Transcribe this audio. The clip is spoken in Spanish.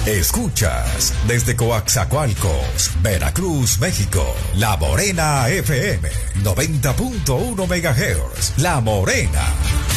Escuchas desde Coaxacualcos, Veracruz, México, La Morena FM, 90.1 MHz. La Morena.